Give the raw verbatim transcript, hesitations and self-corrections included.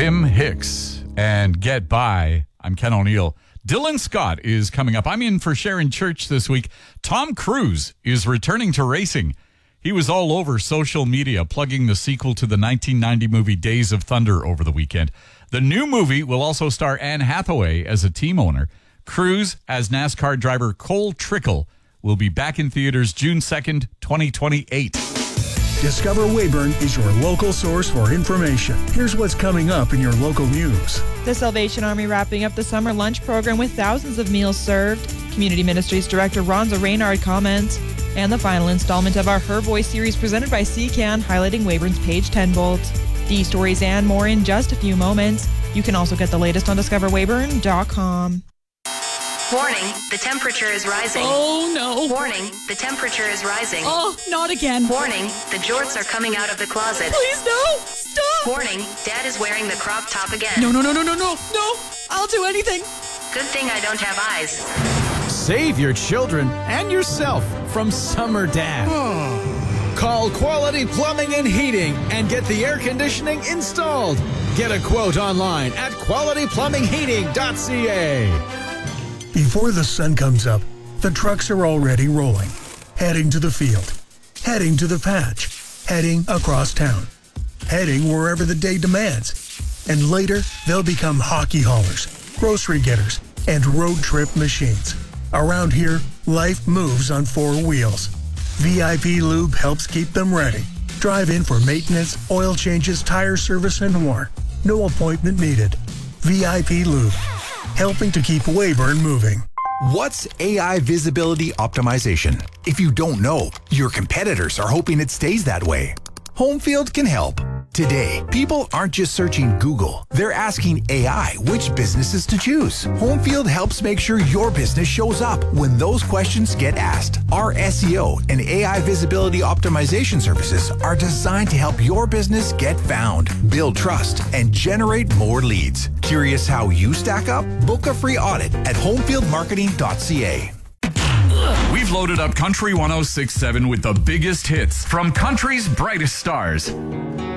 Tim Hicks and Get By. I'm Ken O'Neill. Dylan Scott is coming up. I'm in for Sharon Church this week. Tom Cruise is returning to racing. He was all over social media plugging the sequel to the nineteen ninety movie Days of Thunder over the weekend. The new movie will also star Anne Hathaway as a team owner. Cruise as NASCAR driver Cole Trickle will be back in theaters June second, twenty twenty-eight. Discover Weyburn is your local source for information. Here's what's coming up in your local news. The Salvation Army wrapping up the summer lunch program with thousands of meals served. Community Ministries Director Ronza Reynard comments. And the final installment of our Her Voice series presented by C CAN, highlighting Weyburn's Page ten Volt. These stories and more in just a few moments. You can also get the latest on discover weyburn dot com. Warning, the temperature is rising. Oh, no. Warning, the temperature is rising. Oh, not again. Warning, the jorts are coming out of the closet. Please, no. Stop. Warning, Dad is wearing the crop top again. No, no, no, no, no, no. No. I'll do anything. Good thing I don't have eyes. Save your children and yourself from summer dad. Call Quality Plumbing and Heating and get the air conditioning installed. Get a quote online at quality plumbing heating dot c a. Before the sun comes up, the trucks are already rolling, heading to the field, heading to the patch, heading across town, heading wherever the day demands. And later, they'll become hockey haulers, grocery getters, and road trip machines. Around here, life moves on four wheels. V I P Lube helps keep them ready. Drive in for maintenance, oil changes, tire service, and more. No appointment needed. V I P Lube, helping to keep Weyburn moving. What's A I visibility optimization? If you don't know, your competitors are hoping it stays that way. Homefield can help. Today, people aren't just searching Google. They're asking A I which businesses to choose. Homefield helps make sure your business shows up when those questions get asked. Our S E O and A I visibility optimization services are designed to help your business get found, build trust, and generate more leads. Curious how you stack up? Book a free audit at homefield marketing dot c a. We've loaded up Country one oh six point seven with the biggest hits from country's brightest stars.